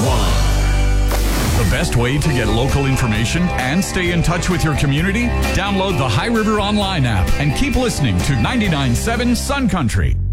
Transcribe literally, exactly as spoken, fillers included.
one. The best way to get local information and stay in touch with your community? Download the High River Online app and keep listening to ninety-nine point seven Sun Country.